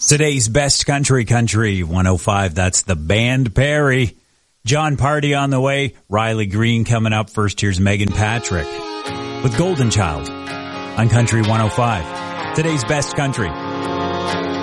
Today's best country 105. That's the band Perry. John Party on the way. Riley Green coming up. First, here's Megan Patrick with Golden Child on Country 105. Today's best country.